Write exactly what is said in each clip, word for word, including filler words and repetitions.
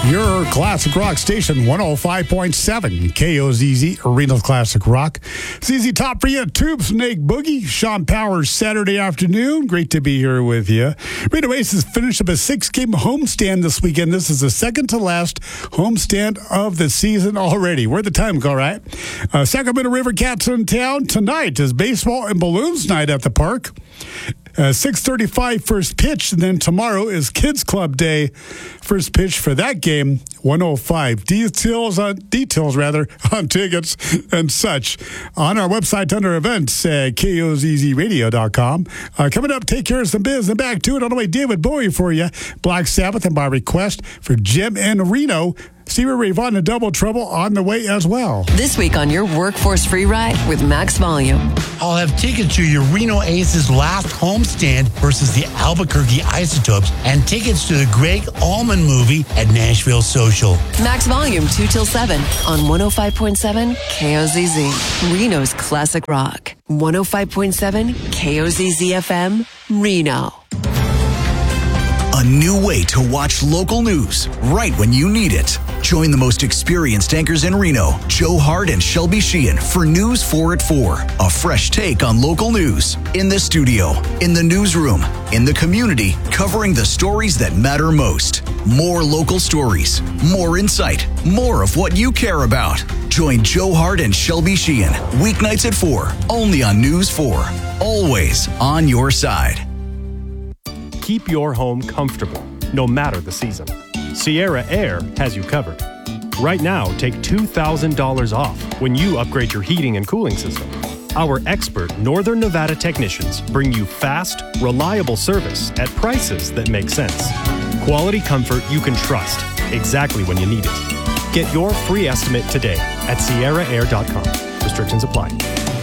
Your classic rock station, one oh five point seven K O Z Z, Reno's Classic Rock. Z Z Top for you, Tube Snake Boogie, Sean Powers, Saturday afternoon. Great to be here with you. Reno Aces finished up a six-game homestand this weekend. This is the second to last homestand of the season already. Where'd the time go, right? Uh, Sacramento River Cats in town tonight is baseball and balloons night at the park. Uh, six thirty-five first pitch, and then tomorrow is Kids Club Day. First pitch for that game, one oh five. Details on details rather on tickets and such on our website under events at K O Z Z radio dot com. Uh, coming up, take care of some biz and back to it on the way. David Bowie for you. Black Sabbath, and by request for Jim and Reno. Stevie Ray Vaughan and Double Trouble on the way as well. This week on your Workforce Free Ride with Max Volume. I'll have tickets to your Reno Aces last homestand versus the Albuquerque Isotopes and tickets to the Greg Allman movie at Nashville Social. Max Volume, two till seven on one oh five point seven K O Z Z. Reno's Classic Rock. one oh five point seven K O Z Z F M, Reno. A new way to watch local news right when you need it. Join the most experienced anchors in Reno, Joe Hart and Shelby Sheehan, for News four at four. A fresh take on local news. In the studio, in the newsroom, in the community, covering the stories that matter most. More local stories, more insight, more of what you care about. Join Joe Hart and Shelby Sheehan, weeknights at four, only on News four. Always on your side. Keep your home comfortable, no matter the season. Sierra Air has you covered. Right now, take two thousand dollars off when you upgrade your heating and cooling system. Our expert Northern Nevada technicians bring you fast, reliable service at prices that make sense. Quality comfort you can trust exactly when you need it. Get your free estimate today at sierra air dot com. Restrictions apply.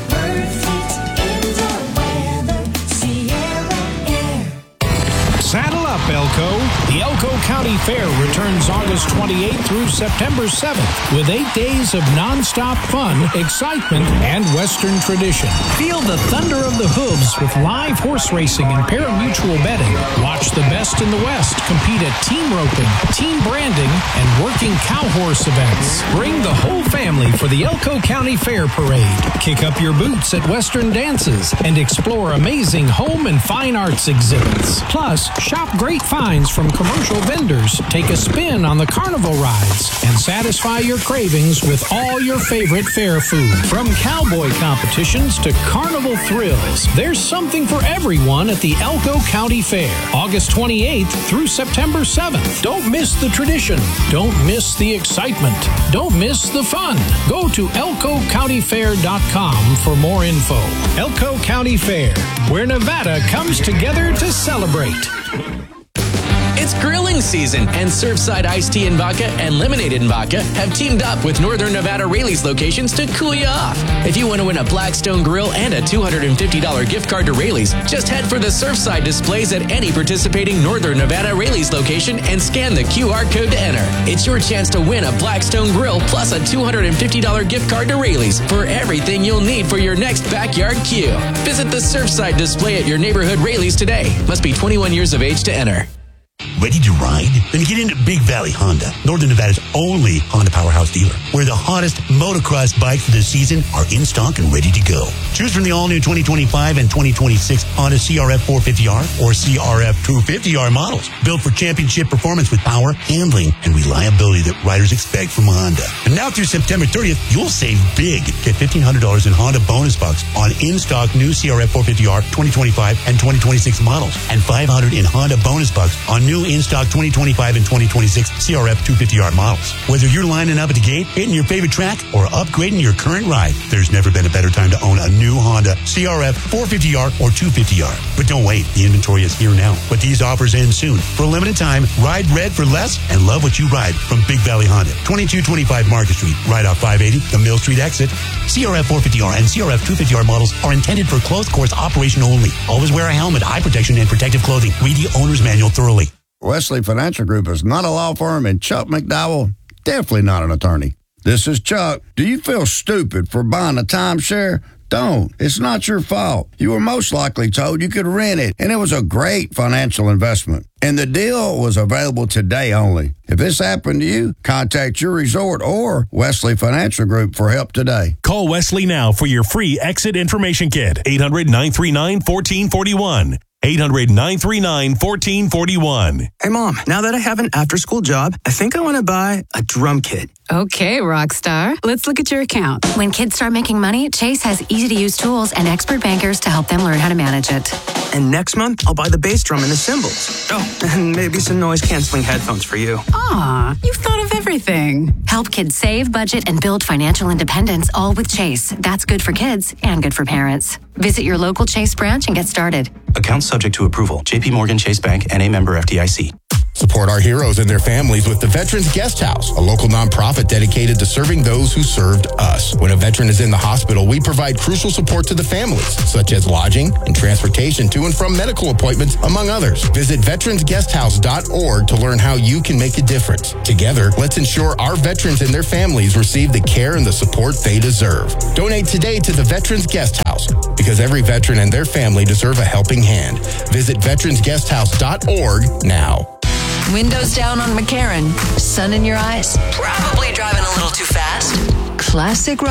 Saddle up, Elko. The Elko County Fair returns August twenty-eighth through September seventh with eight days of nonstop fun, excitement, and Western tradition. Feel the thunder of the hooves with live horse racing and pari-mutuel betting. Watch the best in the West compete at team roping, team branding, and working cow horse events. Bring the whole family for the Elko County Fair Parade. Kick up your boots at Western dances and explore amazing home and fine arts exhibits. Plus, shop great finds from commercial vendors, take a spin on the carnival rides, and satisfy your cravings with all your favorite fair food. From cowboy competitions to carnival thrills, there's something for everyone at the Elko County Fair, August twenty-eighth through September seventh. Don't miss the tradition. Don't miss the excitement. Don't miss the fun. Go to elko county fair dot com for more info. Elko County Fair, where Nevada comes together to celebrate. It's grilling season, and Surfside Iced Tea and Vodka and Lemonade and Vodka have teamed up with Northern Nevada Rayleigh's locations to cool you off. If you want to win a Blackstone grill and a two hundred fifty dollars gift card to Rayleigh's, just head for the Surfside displays at any participating Northern Nevada Rayleigh's location and scan the Q R code to enter. It's your chance to win a Blackstone grill plus a two hundred fifty dollars gift card to Rayleigh's for everything you'll need for your next backyard Q. Visit the Surfside display at your neighborhood Rayleigh's today. Must be twenty-one years of age to enter. Ready to ride? Then get into Big Valley Honda, Northern Nevada's only Honda powerhouse dealer, where the hottest motocross bikes for the season are in stock and ready to go. Choose from the all-new twenty twenty-five and twenty twenty-six Honda C R F four fifty R or C R F two fifty R models, built for championship performance with power, handling, and reliability that riders expect from Honda. And now through September thirtieth, you'll save big. Get fifteen hundred dollars in Honda bonus bucks on in-stock new C R F four fifty R twenty twenty-five and twenty twenty-six models, and five hundred dollars in Honda bonus bucks on new in-stock twenty twenty-five and twenty twenty-six C R F two fifty R models. Whether you're lining up at the gate, hitting your favorite track, or upgrading your current ride, there's never been a better time to own a new Honda C R F four fifty R or two fifty R. But don't wait, the inventory is here now. But these offers end soon. For a limited time, ride red for less and love what you ride from Big Valley Honda. twenty-two twenty-five Market Street, right off five eighty, the Mill Street exit. C R F four fifty R and C R F two fifty R models are intended for closed course operation only. Always wear a helmet, eye protection, and protective clothing. Read the owner's manual thoroughly. Wesley Financial Group is not a law firm, and Chuck McDowell, definitely not an attorney. This is Chuck. Do you feel stupid for buying a timeshare? Don't. It's not your fault. You were most likely told you could rent it, and it was a great financial investment. And the deal was available today only. If this happened to you, contact your resort or Wesley Financial Group for help today. Call Wesley now for your free exit information kit. eight hundred, nine three nine, one four four one. eight hundred, nine three nine, one four four one. Hey, Mom, now that I have an after-school job, I think I want to buy a drum kit. Okay, Rockstar. Let's look at your account. When kids start making money, Chase has easy-to-use tools and expert bankers to help them learn how to manage it. And next month, I'll buy the bass drum and the cymbals. Oh, and maybe some noise-canceling headphones for you. Aw, you've thought of everything. Help kids save, budget, and build financial independence, all with Chase. That's good for kids and good for parents. Visit your local Chase branch and get started. Account subject to approval. J P Morgan Chase Bank, N A member F D I C. Support our heroes and their families with the Veterans Guest House, a local nonprofit dedicated to serving those who served us. When a veteran is in the hospital, we provide crucial support to the families, such as lodging and transportation to and from medical appointments, among others. Visit veterans guest house dot org to learn how you can make a difference. Together, let's ensure our veterans and their families receive the care and the support they deserve. Donate today to the Veterans Guest House, because every veteran and their family deserve a helping hand. Visit veterans guest house dot org now. Windows down on McCarran. Sun in your eyes. Probably driving a little too fast. Classic